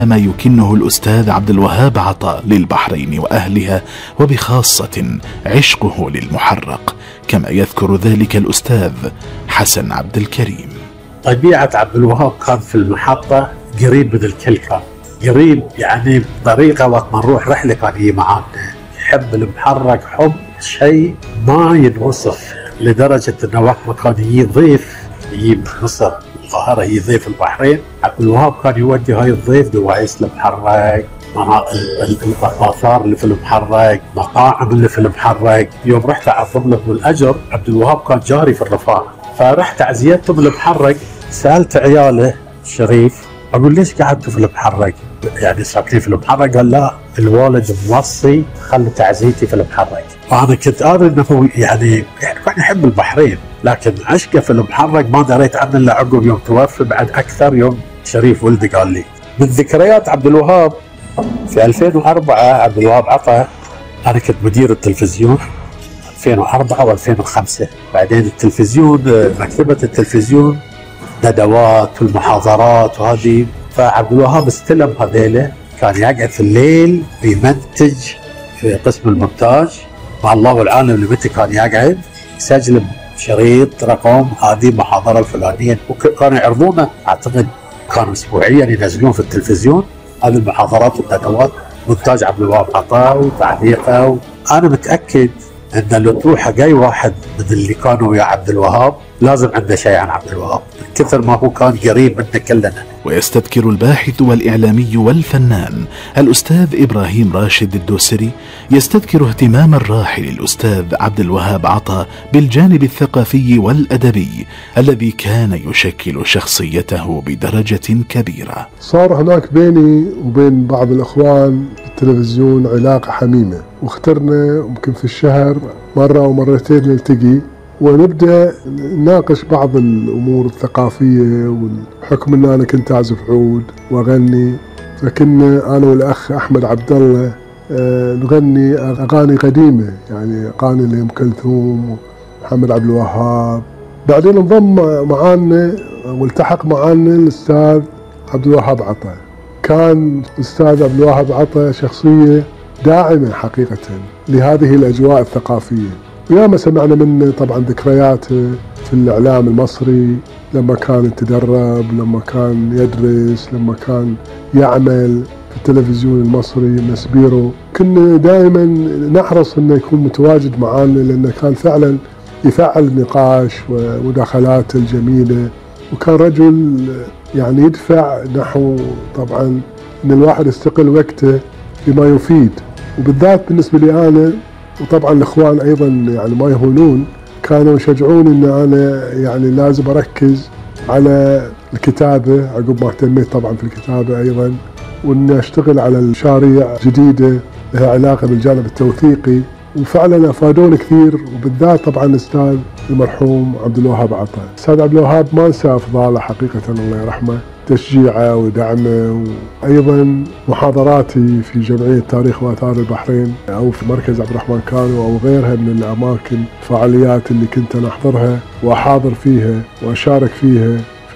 ما يكنه الأستاذ عبد الوهاب عطا للبحرين وأهلها، وبخاصة عشقه للمحرق، كما يذكر ذلك الأستاذ حسن عبد الكريم. طبيعة عبد الوهاب كان في المحطة قريب من الكل، كان قريب يعني بطريقة وقت ما نروح رحلة كان يجي معانا، يحب المحرق حب شيء ما ينوصف، لدرجة انه وقت ما كان يجي ضيف يجي من مصر القاهرة يجي ضيف البحرين، عبد الوهاب كان يودي هاي الضيف دواعيس المحرق، الآثار اللي في المحرق، مطاعم اللي في المحرق. يوم رحت أعظم له بالأجر، عبد الوهاب كان جاري في الرفاع، فرحت عزيته بالمحرق، سألت عياله شريف أقول ليش قعدتوا في المحرق؟ يعني ساكنين في المحرق؟ قال لا الوالد موصي خلي تعزيتي في المحرق. فأنا كنت قادر أنه يعني كان يحب البحرين، لكن عشقه في المحرق ما دريت عنه إلا عقب يوم توفى، بعد أكثر يوم شريف ولدي قال لي. من ذكريات عبد الوهاب في 2004 عبد الوهاب عطا، أنا كنت مدير التلفزيون 2004 و2005، بعدين التلفزيون مكتبة التلفزيون ندوات والمحاضرات وهذه، فعبد الوهاب استلم هذيله، كان يقعد في الليل يمنتج في قسم المونتاج، مع الله العالم لمتى كان يقعد يسجل شريط رقم هذه المحاضرة الفلانية، وكانوا يعرضونه أعتقد كانوا أسبوعيا ينزلون في التلفزيون هذه المحاضرات والندوات، مونتاج عبد الوهاب عطا وتعليقه. أنا متأكد أن لو تروح حق أي واحد من اللي كانوا ويا عبد الوهاب لازم عنده شيء عن عبد الوهاب، كثر ما هو كان قريب منا كلنا. ويستذكر الباحث والإعلامي والفنان الأستاذ إبراهيم راشد الدوسري، يستذكر اهتمام الراحل الأستاذ عبد الوهاب عطا بالجانب الثقافي والأدبي الذي كان يشكل شخصيته بدرجة كبيرة. صار هناك بيني وبين بعض الأخوان بالتلفزيون علاقة حميمة، واخترنا ممكن في الشهر مرة أو مرتين نلتقي ونبدأ نناقش بعض الأمور الثقافية، والحكم أن أنا كنت أعزف عود وأغني، فكنا أنا والأخ أحمد عبد الله نغني أغاني قديمة، يعني أغاني لأم كلثوم ومحمد عبد الوهاب. بعدين انضم معانا والتحق معانا الأستاذ عبد الوهاب عطا. كان الأستاذ عبد الوهاب عطا شخصية داعمة حقيقة لهذه الأجواء الثقافية، وياما سمعنا منه طبعا ذكرياته في الإعلام المصري، لما كان يتدرب، لما كان يدرس، لما كان يعمل في التلفزيون المصري مسبيرو. كنا دائما نحرص انه يكون متواجد معانا، لانه كان فعلا يفعل النقاش ومداخلاته الجميلة، وكان رجل يعني يدفع نحو طبعا ان الواحد يستقل وقته بما يفيد، وبالذات بالنسبة لي أنا، وطبعا الإخوان أيضا يعني ما يهونون، كانوا يشجعون أن أنا يعني لازم أركز على الكتابة عقب ما اهتميت طبعا في الكتابة أيضا، وأن أشتغل على مشاريع جديدة لها علاقة بالجانب التوثيقي، وفعلا أفادون كثير، وبالذات طبعا الأستاذ المرحوم عبد الوهاب عطا. الأستاذ عبد الوهاب ما انسى أفضاله حقيقة الله يرحمه، تشجيعه ودعمه، وأيضا محاضراتي في جمعية تاريخ وآثار البحرين أو في مركز عبد الرحمن كانو أو غيرها من الأماكن، الفعاليات اللي كنت أنا أحضرها وأحاضر فيها وأشارك فيها في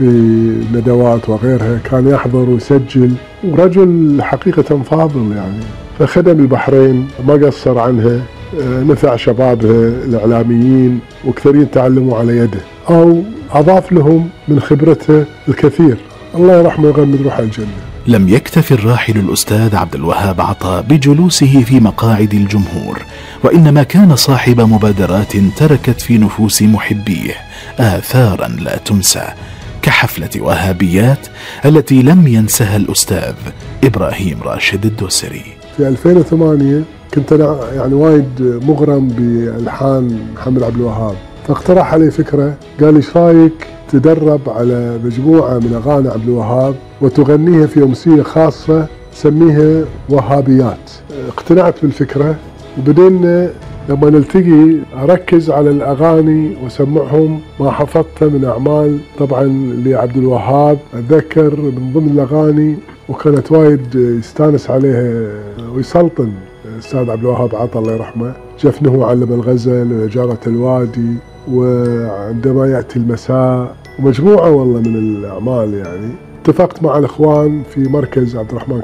ندوات وغيرها، كان يحضر ويسجل، ورجل حقيقة فاضل يعني، فخدم البحرين ما قصر عنها، نفع شبابها الإعلاميين وكثيرين تعلموا على يده، أو أضاف لهم من خبرته الكثير. الله يرحمه ويغمد روحه الجنة. لم يكتف الراحل الأستاذ عبد الوهاب عطا بجلوسه في مقاعد الجمهور، وإنما كان صاحب مبادرات تركت في نفوس محبيه آثارا لا تنسى، كحفلة وهابيات التي لم ينسها الأستاذ إبراهيم راشد الدوسري. في 2008 كنت أنا يعني وايد مغرم بألحان محمد عبد الوهاب، فاقترح علي فكرة، قال ايش رايك تدرب على مجموعة من أغاني عبد الوهاب وتغنيها في أمسية خاصة تسميها وهابيات. اقتنعت بالفكرة، وبدينا لما نلتقي أركز على الأغاني وسمعهم ما حفظته من أعمال طبعا لعبد الوهاب. أتذكر من ضمن الأغاني وكانت وايد يستانس عليها ويسلطن الأستاذ عبد الوهاب عطا الله يرحمه، جفنه علم الغزل وجارة الوادي وعندما يأتي المساء، ومجموعة والله من الأعمال يعني. اتفقت مع الإخوان في مركز عبد الرحمن